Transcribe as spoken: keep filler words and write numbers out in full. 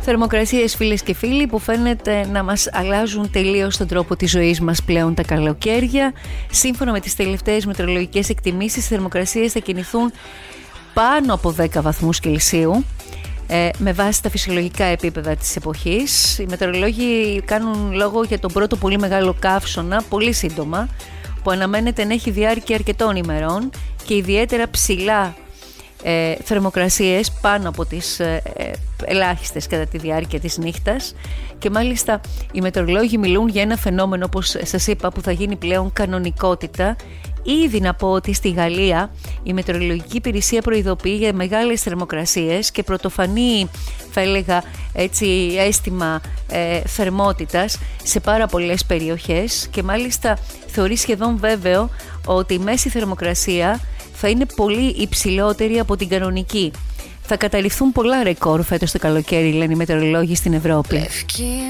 Θερμοκρασίες, φίλες και φίλοι, που φαίνεται να μας αλλάζουν τελείως τον τρόπο της ζωής μας πλέον τα καλοκαίρια. Σύμφωνα με τις τελευταίες μετεωρολογικές εκτιμήσεις, οι θερμοκρασίες θα κινηθούν πάνω από δέκα βαθμούς Κελσίου, ε, με βάση τα φυσιολογικά επίπεδα της εποχής. Οι μετεωρολόγοι κάνουν λόγο για τον πρώτο πολύ μεγάλο καύσωνα, πολύ σύντομα, που αναμένεται να έχει διάρκεια αρκετών ημερών και ιδιαίτερα ψηλά Ε, θερμοκρασίες πάνω από τις ε, ε, ελάχιστες κατά τη διάρκεια της νύχτας, και μάλιστα οι μετεωρολόγοι μιλούν για ένα φαινόμενο, όπως σας είπα, που θα γίνει πλέον κανονικότητα. Ήδη να πω ότι στη Γαλλία η μετεωρολογική υπηρεσία προειδοποιεί για μεγάλες θερμοκρασίες και πρωτοφανή, θα έλεγα έτσι, αίσθημα ε, θερμότητας σε πάρα πολλές περιοχές, και μάλιστα θεωρεί σχεδόν βέβαιο ότι η μέση θερμοκρασία θα είναι πολύ υψηλότερη από την κανονική. Θα καταρριφθούν πολλά ρεκόρ φέτος το καλοκαίρι, λένε οι μετεωρολόγοι στην Ευρώπη.